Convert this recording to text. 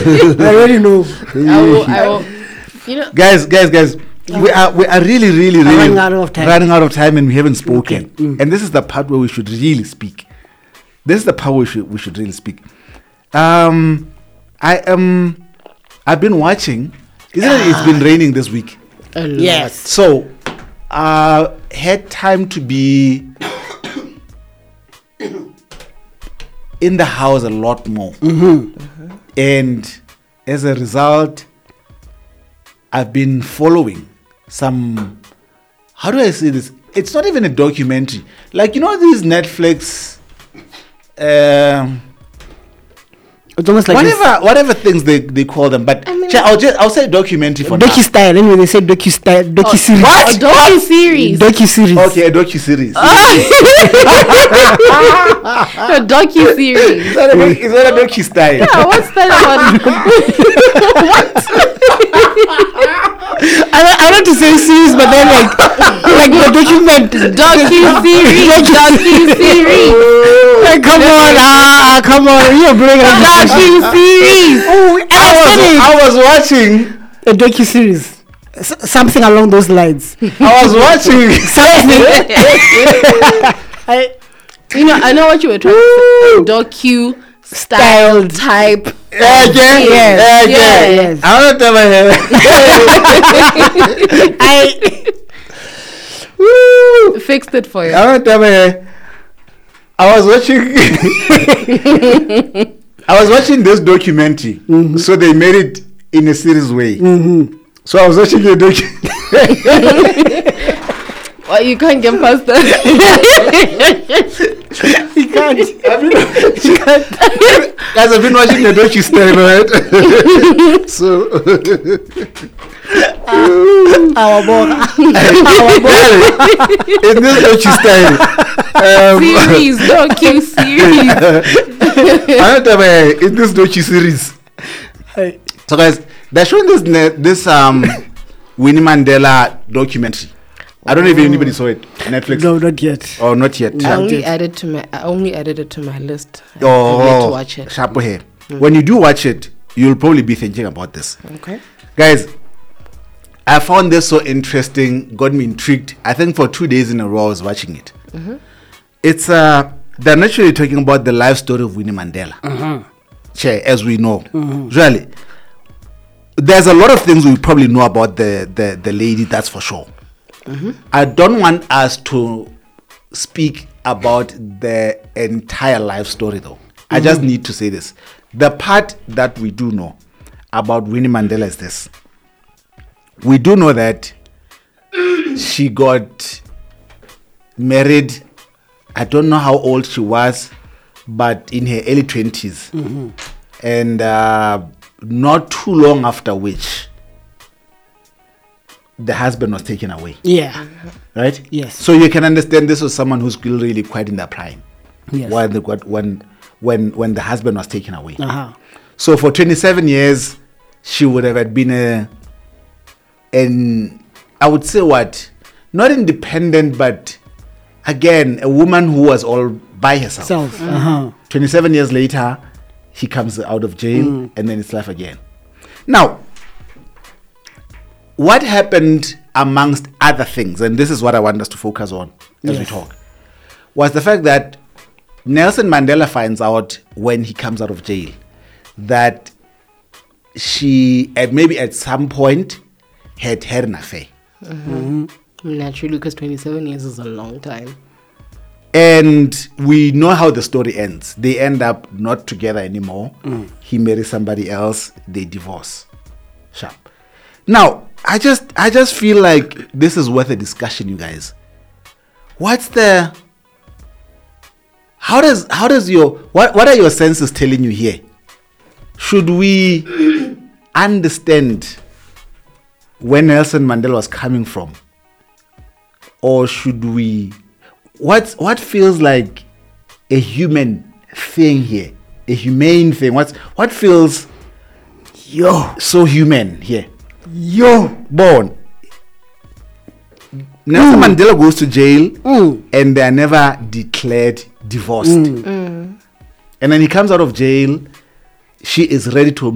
I already know. I will, Guys, we are really running out of time. And we haven't spoken. Okay. And this is the part where we should really speak. This is the part where we should really speak. I've been watching. Isn't it? It's been raining this week. a lot. Yes. So had time to be in the house a lot more. And as a result, I've been following some, how do I say this? It's not even a documentary. Like, these Netflix, It's almost like whatever things they call them. But I'll say documentary for docu style. Anyway, they say docu style, docu series. What? A docu-series. Docu series. Okay, a docu-series. A docu-series. Is that a docu-style? Yeah, what's that about? I want to say series, but then like the document. Docu-series. Docu-series. Come on, you're bringing up Docu-series. I was watching. a docu series. Something along those lines. I was watching. I know what you were trying to say. Docu-style type. Yes. I don't know I fixed it for you. I was watching this documentary. So they made it in a serious way. So I was watching a documentary. Well, you can't get past that. You can't. Guys, I've been watching the docu-style, right? So Our boy. in this docu-style, Series, docu-series. in this docu-series. So guys, they're showing this Winnie Mandela documentary. I don't know if anybody saw it. Netflix. No, not yet. Oh, not yet. I only added it to my list. I need to Oh, watch it. sharp here. When you do watch it, you'll probably be thinking about this. Okay. Guys, I found this so interesting, got me intrigued. I think for 2 days in a row I was watching it. It's they're naturally talking about the life story of Winnie Mandela. As we know. Really. There's a lot of things we probably know about the lady, that's for sure. I don't want us to speak about the entire life story though. I just need to say this. The part that we do know about Winnie Mandela is this. We do know that she got married. I don't know how old she was, but in her early 20s. And not too long after which the husband was taken away. Yeah. Right? Yes. So you can understand this was someone who's still really quite in their prime. Yes. When the husband was taken away. So for 27 years, she would have been I would say not independent, but again, a woman who was all by herself. 27 years later, he comes out of jail and then it's life again. Now, what happened amongst other things, and this is what I want us to focus on as we talk, was the fact that Nelson Mandela finds out when he comes out of jail that she, maybe at some point, had an affair. Naturally, because 27 years is a long time. And we know how the story ends. They end up not together anymore. He marries somebody else. They divorce. Sharp. Now, I just feel like this is worth a discussion, you guys. What are your senses telling you here? Should we understand where Nelson Mandela was coming from? Or should we, what feels like a human thing here? A humane thing? What feels so human here? Born. Nelson Mandela goes to jail and they are never declared divorced. And then he comes out of jail. She is ready to